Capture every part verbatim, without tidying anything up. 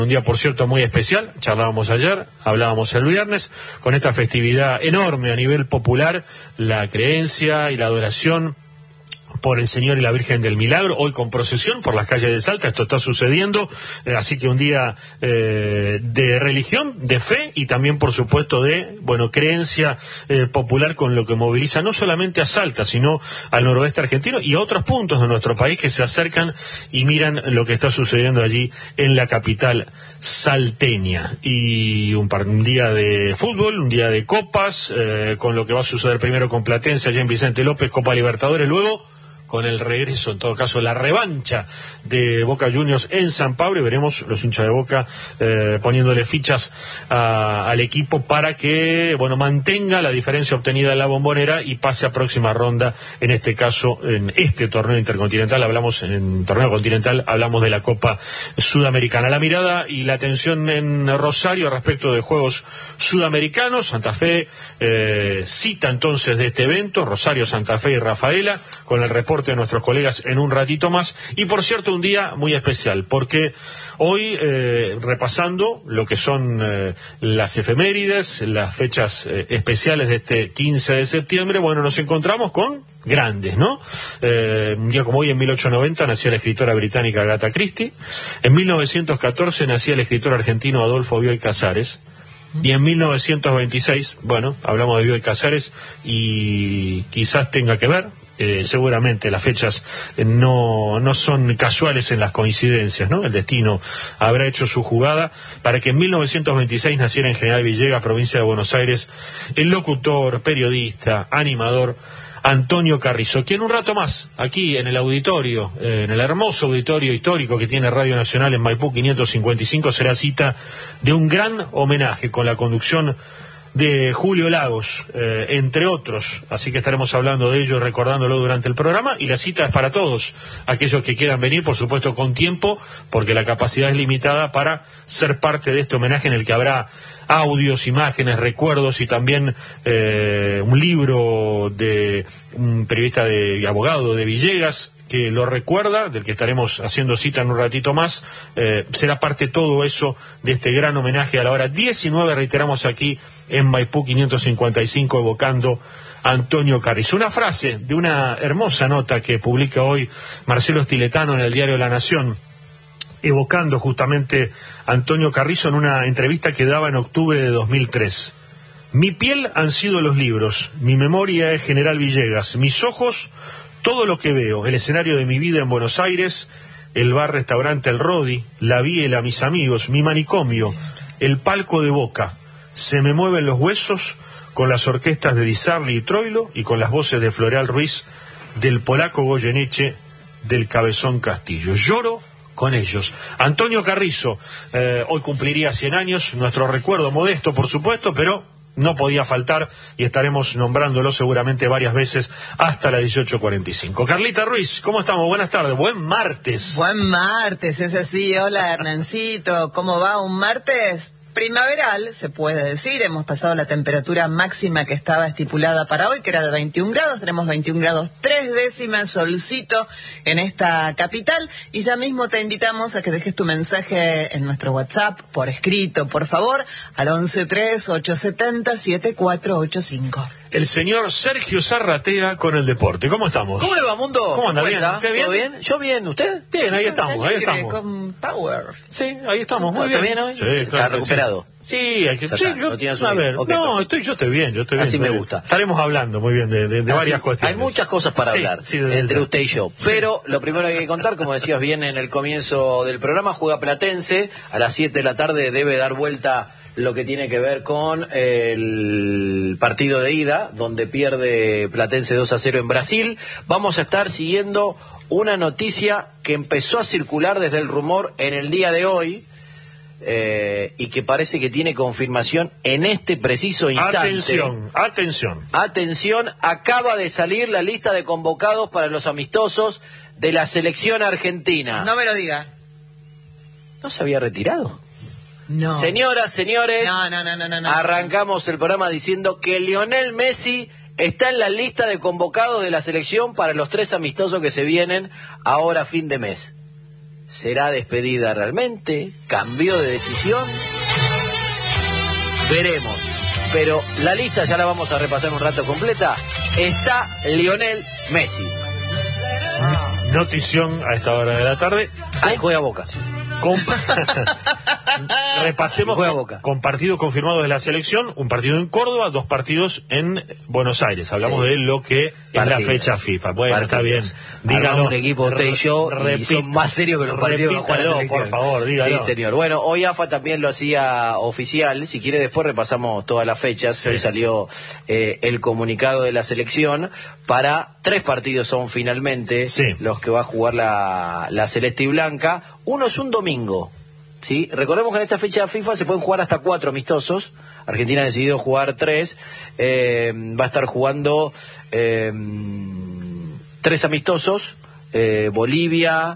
Un día, por cierto, muy especial, charlábamos ayer, hablábamos el viernes, con esta festividad enorme a nivel popular, la creencia y la adoración por el Señor y la Virgen del Milagro, hoy con procesión por las calles de Salta, esto está sucediendo, eh, así que un día eh, de religión, de fe y también, por supuesto, de, bueno, creencia eh, popular, con lo que moviliza no solamente a Salta, sino al noroeste argentino y a otros puntos de nuestro país que se acercan y miran lo que está sucediendo allí en la capital salteña. Y un, par, un día de fútbol, un día de copas, eh, con lo que va a suceder primero con Platense allá en Vicente López, Copa Libertadores, luego con el regreso, en todo caso, la revancha de Boca Juniors en San Pablo, y veremos los hinchas de Boca eh, poniéndole fichas a, al equipo para que, bueno, mantenga la diferencia obtenida en la Bombonera y pase a próxima ronda, en este caso, en este torneo intercontinental. Hablamos, en torneo continental, hablamos de la Copa Sudamericana. La mirada y la atención en Rosario respecto de Juegos Sudamericanos. Santa Fe eh, cita entonces de este evento, Rosario, Santa Fe y Rafaela, con el reporte de nuestros colegas en un ratito más. Y por cierto, un día muy especial, porque hoy, eh, repasando lo que son eh, las efemérides, las fechas eh, especiales de este quince de septiembre, bueno, nos encontramos con grandes, ¿no? Eh, un día como hoy, en mil ochocientos noventa, nacía la escritora británica Agatha Christie. En mil novecientos catorce nacía el escritor argentino Adolfo Bioy Casares. Y en mil novecientos veintiséis, bueno, hablamos de Bioy Casares y quizás tenga que ver, Eh, seguramente las fechas eh, no, no son casuales en las coincidencias, ¿no? El destino habrá hecho su jugada para que en mil novecientos veintiséis naciera en General Villegas, provincia de Buenos Aires, el locutor, periodista, animador Antonio Carrizo, quien un rato más, aquí en el auditorio, eh, en el hermoso auditorio histórico que tiene Radio Nacional en Maipú quinientos cincuenta y cinco, será cita de un gran homenaje con la conducción de Julio Lagos, eh, entre otros, así que estaremos hablando de ello y recordándolo durante el programa. Y la cita es para todos aquellos que quieran venir, por supuesto con tiempo, porque la capacidad es limitada, para ser parte de este homenaje en el que habrá audios, imágenes, recuerdos y también eh, un libro de un periodista de, y abogado de Villegas que lo recuerda, del que estaremos haciendo cita en un ratito más. Eh, será parte todo eso de este gran homenaje a la hora diecinueve, reiteramos, aquí en Maipú quinientos cincuenta y cinco, evocando a Antonio Carrizo. Una frase de una hermosa nota que publica hoy Marcelo Stiletano en el diario La Nación, evocando justamente a Antonio Carrizo en una entrevista que daba en octubre de dos mil tres. Mi piel han sido los libros, mi memoria es General Villegas, mis ojos todo lo que veo, el escenario de mi vida en Buenos Aires, el bar-restaurante El Rodi, la biela, mis amigos, mi manicomio, el palco de Boca. Se me mueven los huesos con las orquestas de Di Sarli y Troilo y con las voces de Floreal Ruiz, del polaco Goyeneche, del Cabezón Castillo. Lloro con ellos. Antonio Carrizo, eh, hoy cumpliría cien años, nuestro recuerdo modesto, por supuesto, pero no podía faltar y estaremos nombrándolo seguramente varias veces hasta las dieciocho cuarenta y cinco. Carlita Ruiz, ¿cómo estamos? Buenas tardes, buen martes. Buen martes, es así. Hola, Hernancito, ¿cómo va? Un martes primaveral, se puede decir. Hemos pasado la temperatura máxima que estaba estipulada para hoy, que era de veintiún grados. Tenemos veintiún grados tres décimas, solcito en esta capital. Y ya mismo te invitamos a que dejes tu mensaje en nuestro WhatsApp, por escrito, por favor, al once tres ocho siete cero siete cuatro ocho cinco. El señor Sergio Zarratea con el deporte. ¿Cómo estamos? ¿Cómo le va, Mundo? ¿Cómo anda? ¿Bien? ¿Usted bien? ¿Todo bien? Yo bien, ¿usted? Bien, ahí estamos, ahí estamos. Con power. Sí, ahí estamos, muy ¿Está bien. bien hoy? Sí, ¿Está claro, recuperado? Sí, hay que... Ya Sí, está, yo, lo tiene a asumido. ver, Ok, no, perfecto. estoy, yo estoy bien, yo estoy bien. Así me estoy- gusta. Estaremos hablando muy bien de, de, de Así, varias cuestiones. Hay muchas cosas para Sí, hablar sí, de- entre de- usted y yo. Sí. Pero lo primero que hay que contar, como decías bien en el comienzo del programa, juega Platense. A las siete de la tarde debe dar vuelta lo que tiene que ver con el partido de ida, donde pierde Platense dos a cero en Brasil. Vamos a estar siguiendo una noticia que empezó a circular desde el rumor en el día de hoy, eh, y que parece que tiene confirmación en este preciso instante. Atención, atención. Atención, acaba de salir la lista de convocados para los amistosos de la selección argentina. No me lo diga. ¿No se había retirado? No. Señoras, señores, No, no, no, no, no, no. arrancamos el programa diciendo que Lionel Messi está en la lista de convocados de la selección para los tres amistosos que se vienen ahora a fin de mes. ¿Será despedida realmente? ¿Cambió de decisión? Veremos. Pero la lista ya la vamos a repasar un rato completa. Está Lionel Messi. Notición a esta hora de la tarde. Ahí juega Boca. Compa Repasemos Juega con, Boca. con partidos confirmados de la selección, un partido en Córdoba, dos partidos en Buenos Aires. Hablamos Sí. de lo que Partido. es la fecha FIFA. Bueno, Partido. está bien. Dígalo. Un equipo usted y yo y son más serios que los partidos que juega la repítalo, selección. por favor, dígalo. Sí, señor. Bueno, hoy A F A también lo hacía oficial. Si quiere después repasamos todas las fechas. Sí. Hoy salió eh, el comunicado de la selección para tres partidos son finalmente Sí. los que va a jugar la, la Celeste y Blanca. Uno es un domingo. ¿Sí? Recordemos que en esta fecha FIFA se pueden jugar hasta cuatro amistosos. Argentina ha decidido jugar tres. Eh, va a estar jugando eh, tres amistosos. Eh, Bolivia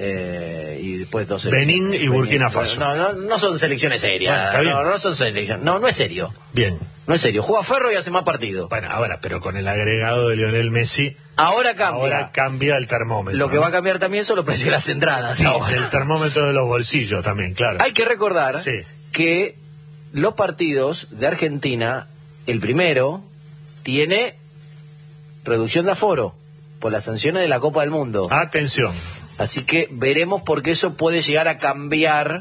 eh, y después dos Benín y Burkina Faso. No, no, no son selecciones serias. Bueno, está bien. no, no son selecciones. No, no es serio. Bien. No es serio. Juega Ferro y hace más partidos. Bueno, ahora, pero con el agregado de Lionel Messi, Ahora cambia. ahora cambia el termómetro. Lo que ¿no? va a cambiar también son los precios de las entradas. Sí, ahora. el termómetro de los bolsillos también, claro. Hay que recordar Sí. que los partidos de Argentina, el primero, tiene reducción de aforo por las sanciones de la Copa del Mundo. Atención. Así que veremos porque eso puede llegar a cambiar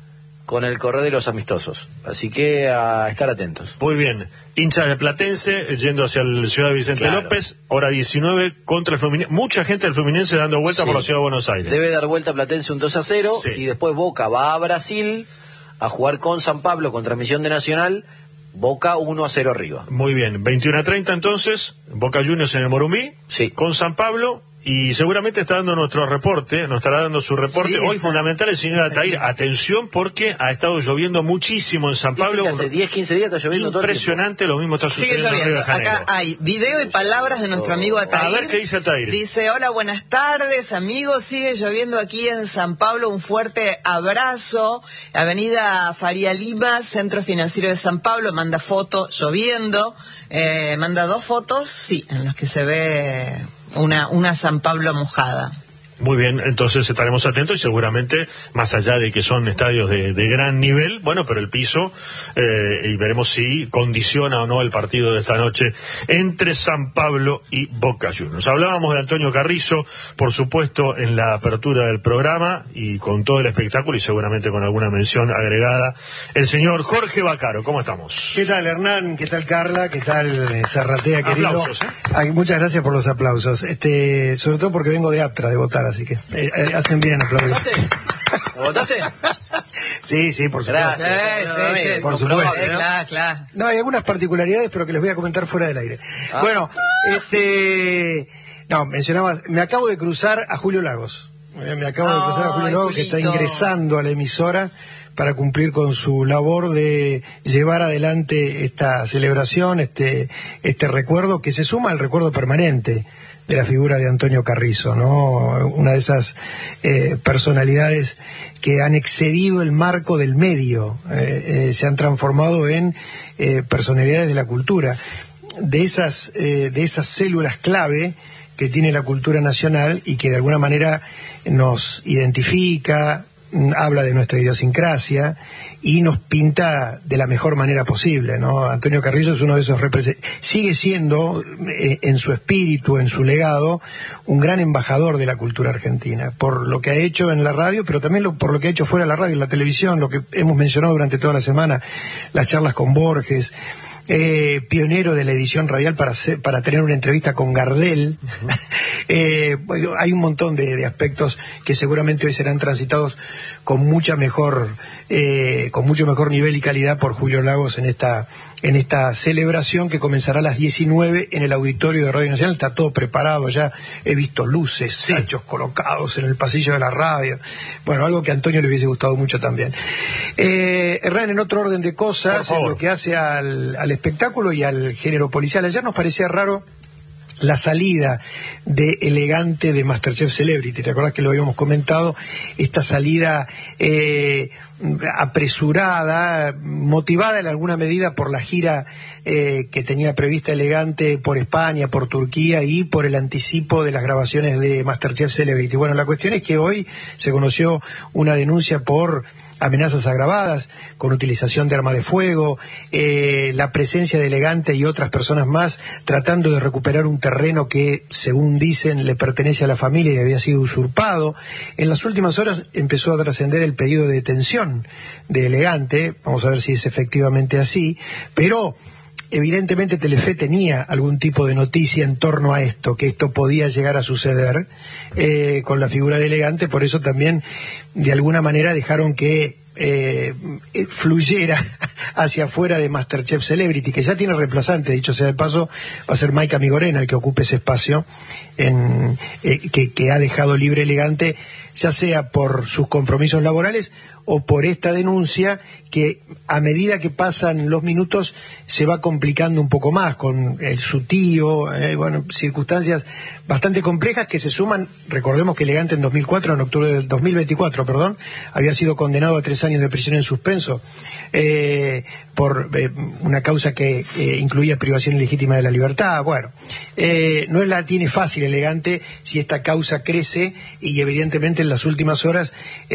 con el correr de los amistosos. Así que a estar atentos. Muy bien. Hinchas de Platense, yendo hacia el Ciudad Vicente Claro. López, hora diecinueve contra el Fluminense. Mucha gente del Fluminense dando vuelta Sí. por la Ciudad de Buenos Aires. Debe dar vuelta a Platense un dos a cero Sí. y después Boca va a Brasil a jugar con San Pablo con transmisión de Nacional. Boca uno a cero arriba. Muy bien. veintiuno a treinta entonces, Boca Juniors en el Morumbí, Sí. con San Pablo. Y seguramente está dando nuestro reporte, nos estará dando su reporte. Sí, Hoy está. fundamental el señor Atair. Atención porque ha estado lloviendo muchísimo en San Dicen Pablo. que hace diez, quince días está lloviendo todo el tiempo. Impresionante, lo mismo está Sigue sucediendo en Río lloviendo. de Janeiro. Acá hay video y palabras de nuestro amigo Atair. A ver qué dice Atair. Dice, hola, buenas tardes, amigos. Sigue lloviendo aquí en San Pablo. Un fuerte abrazo. Avenida Faría Lima, Centro Financiero de San Pablo. Manda foto lloviendo. Eh, manda dos fotos, sí, en las que se ve una, una San Pablo mojada. Muy bien, entonces estaremos atentos y seguramente, más allá de que son estadios de, de gran nivel, bueno, pero el piso, eh, y veremos si condiciona o no el partido de esta noche entre San Pablo y Boca Juniors. Hablábamos de Antonio Carrizo, por supuesto, en la apertura del programa y con todo el espectáculo y seguramente con alguna mención agregada. El señor Jorge Bacaro, ¿cómo estamos? ¿Qué tal, Hernán? ¿Qué tal, Carla? ¿Qué tal, eh, Zarratea, querido? Aplausos, ¿eh? Ay, muchas gracias por los aplausos. Este, sobre todo porque vengo de Aptra, de votar, así que eh, eh, hacen bien en aplaudir. ¿Lo votaste? Sí, sí, por supuesto. Gracias. Eh, No, sí, no, sí, no, por no, supuesto. no, Eh, no. claro, claro. No, hay algunas particularidades, pero que les voy a comentar fuera del aire. Ah. Bueno, este, no, mencionabas, me acabo de cruzar a Julio Lagos. Eh, Me acabo de cruzar a Julio Ay, Lagos, que está Julito. ingresando a la emisora para cumplir con su labor de llevar adelante esta celebración, este, este recuerdo que se suma al recuerdo permanente de la figura de Antonio Carrizo, ¿no? Una de esas eh, personalidades que han excedido el marco del medio, eh, eh, se han transformado en eh, personalidades de la cultura, de esas, eh, de esas células clave que tiene la cultura nacional y que de alguna manera nos identifica, mm, habla de nuestra idiosincrasia y nos pinta de la mejor manera posible, ¿no? Antonio Carrizo es uno de esos representantes, sigue siendo eh, en su espíritu, en su legado, un gran embajador de la cultura argentina, por lo que ha hecho en la radio, pero también lo, por lo que ha hecho fuera de la radio, en la televisión, lo que hemos mencionado durante toda la semana, las charlas con Borges. Eh, pionero de la edición radial para hacer, para tener una entrevista con Gardel. Uh-huh. eh, bueno, hay un montón de, de aspectos que seguramente hoy serán transitados con mucha mejor eh, con mucho mejor nivel y calidad por Julio Lagos en esta en esta celebración que comenzará a las diecinueve en el auditorio de Radio Nacional. Está todo preparado, ya he visto luces, sí. Sachos colocados en el pasillo de la radio. Bueno, algo que a Antonio le hubiese gustado mucho también. Eh, Hernán, en otro orden de cosas, en lo que hace al, al espectáculo y al género policial. Ayer nos parecía raro la salida de Elegante de MasterChef Celebrity. ¿Te acordás que lo habíamos comentado? Esta salida eh, apresurada, motivada en alguna medida por la gira eh, que tenía prevista Elegante por España, por Turquía y por el anticipo de las grabaciones de MasterChef Celebrity. Bueno, la cuestión es que hoy se conoció una denuncia por amenazas agravadas, con utilización de arma de fuego, eh, la presencia de Elegante y otras personas más tratando de recuperar un terreno que, según dicen, le pertenece a la familia y había sido usurpado. En las últimas horas empezó a trascender el pedido de detención de Elegante, vamos a ver si es efectivamente así, pero evidentemente Telefe tenía algún tipo de noticia en torno a esto, que esto podía llegar a suceder eh, con la figura de Elegante, por eso también de alguna manera dejaron que eh, fluyera hacia afuera de MasterChef Celebrity, que ya tiene reemplazante, dicho sea de paso, va a ser Maika Migorena el que ocupe ese espacio en, eh, que, que ha dejado libre Elegante, ya sea por sus compromisos laborales o por esta denuncia que a medida que pasan los minutos se va complicando un poco más con el, su tío, eh, bueno, circunstancias bastante complejas que se suman. Recordemos que Elegante en dos mil cuatro, en octubre del dos mil veinticuatro, perdón, había sido condenado a tres años de prisión en suspenso eh, por eh, una causa que eh, incluía privación ilegítima de la libertad. Bueno, eh, no la tiene fácil Elegante si esta causa crece y evidentemente en las últimas horas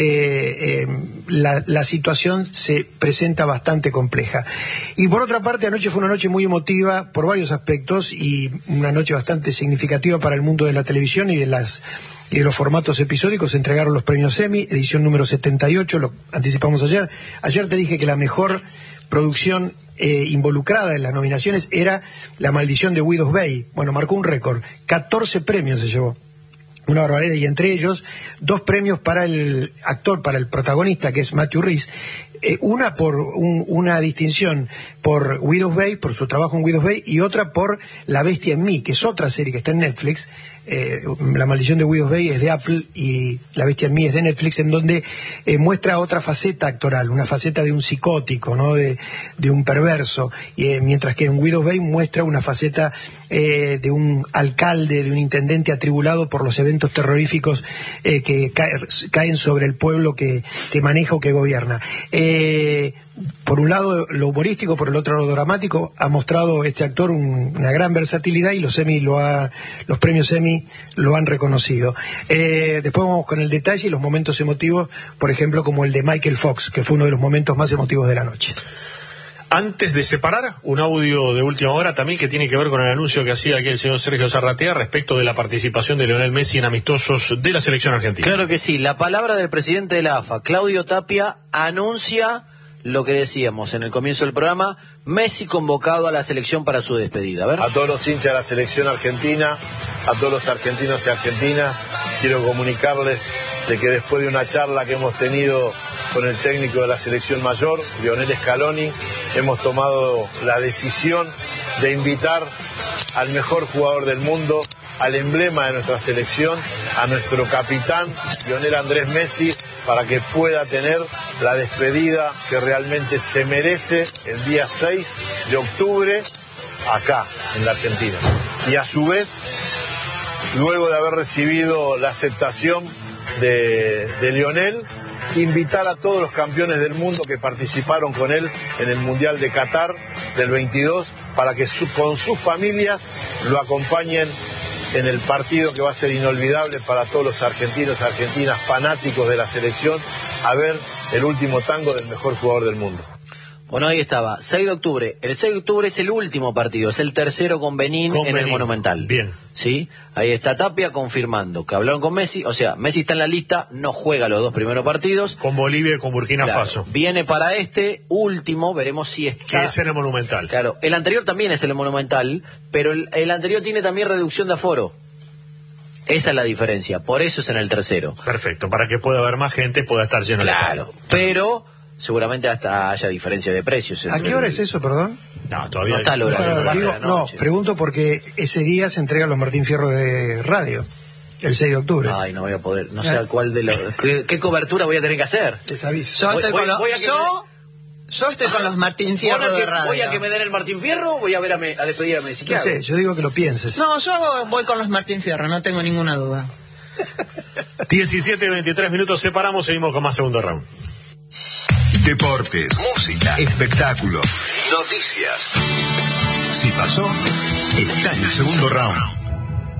eh, eh, la, la situación se presenta bastante compleja. Y por otra parte, anoche fue una noche muy emotiva por varios aspectos y una noche bastante significativa para el mundo de la televisión y de las y de los formatos episódicos. Se entregaron los premios Emmy, edición número setenta y ocho, lo anticipamos ayer. Ayer te dije que la mejor producción eh, involucrada en las nominaciones era La Maldición de Widows Bay. Bueno, marcó un récord, catorce premios se llevó. Una barbaridad, y entre ellos dos premios para el actor, para el protagonista, que es Matthew Rhys, eh, una por un, una distinción por Widows Bay, por su trabajo en Widows Bay, y otra por La Bestia en mí, que es otra serie que está en Netflix. Eh, La Maldición de Widows Bay es de Apple y La Bestia en mí es de Netflix, en donde eh, muestra otra faceta actoral, una faceta de un psicótico, ¿no? de, de un perverso, y, eh, mientras que en Widows Bay muestra una faceta eh, de un alcalde, de un intendente atribulado por los eventos terroríficos eh, que cae, caen sobre el pueblo que, que maneja o que gobierna. Eh, por un lado lo humorístico, por el otro lo dramático, ha mostrado este actor un, una gran versatilidad y los Emmy lo ha, los premios Emmy lo han reconocido. Eh, después vamos con el detalle y los momentos emotivos, por ejemplo como el de Michael Fox, que fue uno de los momentos más emotivos de la noche. Antes de separar, un audio de última hora también que tiene que ver con el anuncio que hacía aquí el señor Sergio Zarratea respecto de la participación de Lionel Messi en amistosos de la selección argentina. Claro que sí, la palabra del presidente de la A F A, Claudio Tapia, anuncia lo que decíamos en el comienzo del programa, Messi convocado a la selección para su despedida. A ver. A todos los hinchas de la selección argentina, a todos los argentinos y argentinas, quiero comunicarles de que después de una charla que hemos tenido con el técnico de la selección mayor, Lionel Scaloni, hemos tomado la decisión de invitar al mejor jugador del mundo, al emblema de nuestra selección, a nuestro capitán, Lionel Andrés Messi, para que pueda tener la despedida que realmente se merece el día seis de octubre acá, en la Argentina. Y a su vez, luego de haber recibido la aceptación de, de Lionel, invitar a todos los campeones del mundo que participaron con él en el Mundial de Qatar del veintidós para que su, con sus familias lo acompañen en el partido que va a ser inolvidable para todos los argentinos, argentinas, fanáticos de la selección, a ver el último tango del mejor jugador del mundo. Bueno, ahí estaba, seis de octubre. El seis de octubre es el último partido, es el tercero con Benín con en Benín. El Monumental. Bien. ¿Sí? Ahí está Tapia confirmando que hablaron con Messi, o sea, Messi está en la lista, no juega los dos primeros partidos. Con Bolivia y con Burkina Claro, Faso. viene para este último, veremos si está... Que es en el Monumental. Claro, el anterior también es el Monumental, pero el, el anterior tiene también reducción de aforo. Esa es la diferencia, por eso es en el tercero. Perfecto, para que pueda haber más gente, pueda estar lleno de Claro, pero seguramente hasta haya diferencia de precios. ¿A qué hora es eso, perdón? No, todavía No está el horario, Claro, va a ser digo, la no, noche. pregunto porque ese día se entregan los Martín Fierro de radio, el seis de octubre. Ay, no voy a poder, no sé a cuál de los... ¿Qué, qué cobertura voy a tener que hacer? Les aviso. Yo, Voy- estoy voy- con lo- voy a que yo Yo estoy con los Martín Fierro de radio. ¿Voy a que me den el Martín Fierro o voy a ver a, me, a despedir a Messi? No sé, yo digo que lo pienses. No, yo voy con los Martín Fierro, no tengo ninguna duda. diecisiete, veintitrés minutos, separamos, seguimos con más segundo round. Deportes, música, espectáculos, noticias. Si pasó, está en el segundo round.